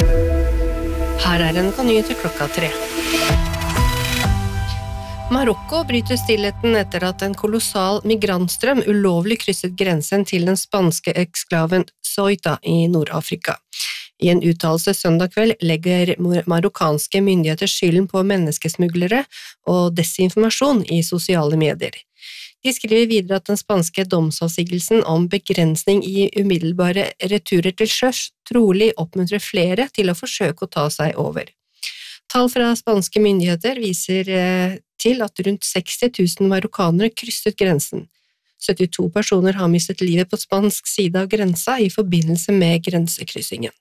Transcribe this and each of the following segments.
Her NRK Nyheter klokka 3. Marokko bryter stillheten etter at en kolossal migrantstrøm ulovlig krysset grensen til den spanske eksklaven Ceuta i Nord-Afrika. I en uttalelse søndag kveld legger marokkanske myndigheter skylden på menneskesmuglere og desinformasjon i sosiale medier. De skriver videre at den spanske domsavsigelsen om begrensning i umiddelbare returer til sjøs trolig oppmuntrer flere til å forsøke å ta seg over. Tall fra spanske myndigheter viser til at rundt 60 000 marokkanere krysset grensen. 72 personer har mistet livet på spansk side av grensa i forbindelse med grensekryssingen.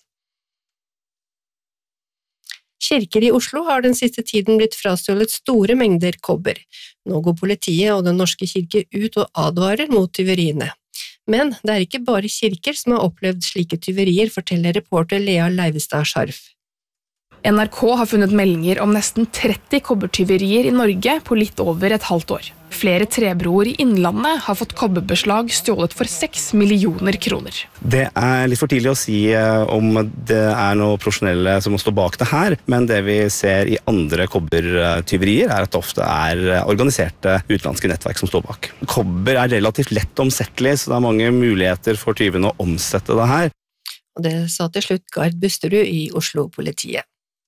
Kirker i Oslo har den siste tiden blitt frastjålet store mengder kobber. Nå går politiet og den norske kirke ut og advarer mot tyveriene. Men det er ikke bare kirker som har opplevd slike tyverier, forteller reporter Lea Leivestad Scharf. NRK har funnet meldinger om nesten 30 kobbertyverier i Norge på litt over et halvt år. Flere trebroer i Innlandet har fått kobberbeslag stjålet for 6 millioner kroner. Det er litt for tidlig å si om det er noe profesjonelle som står bak det her, men det vi ser i andre kobbertyverier er at det ofte er organiserte utenlandske nettverk som står bak. Kobber er relativt lett omsettelig, så det er mange muligheter for tyvene å omsette det her. Og det sa til slutt Gard Busterud i Oslo-politiet.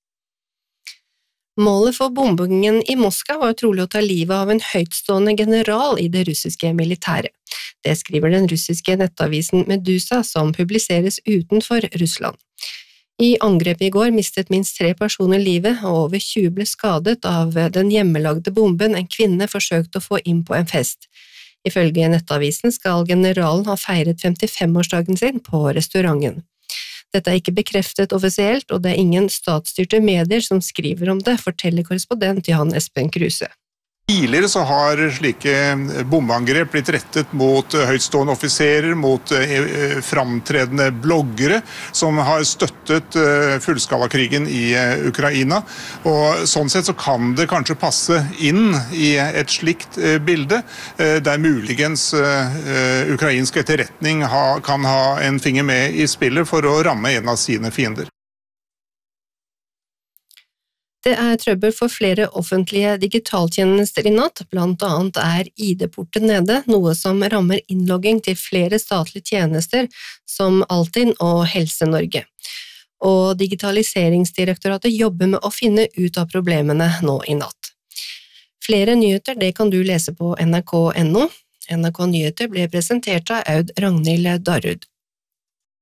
Målet for bombingen i Moskva var trolig å ta livet av en høytstående general i det russiske militæret. Det skriver den russiske nettavisen Medusa, som publiseres utenfor Russland. I angrepet i går mistet minst 3 personer livet, og over 20 ble skadet av den hjemmelagde bomben en kvinne forsøkte å få inn på en fest. Ifølge nettavisen skal generalen ha feiret 55-årsdagen sin på restauranten. Dette er ikke bekreftet offisielt, og det er ingen statsstyrte medier som skriver om det, forteller korrespondent Jan Espen Kruse. Tidligere så har slike bombeangrep blitt rettet mot høytstående offiserer, mot framtredende bloggere som har støttet fullskalakrigen i Ukraina. Og sånn sett så kan det kanskje passe inn i et slikt bilde, der muligens ukrainsk etterretning kan ha en finger med i spillet for å ramme en av sine fiender. Det er trøbbel for flere offentlige digitaltjenester i natt, blant annet er ID-porten nede, noe som rammer innlogging til flere statlige tjenester som Altinn og Helse Norge. Og Digitaliseringsdirektoratet jobber med å finne ut av problemene nå i natt. Flere nyheter det kan du lese på nrk.no. NRK Nyheter ble presentert av Aud Ragnhild Darud.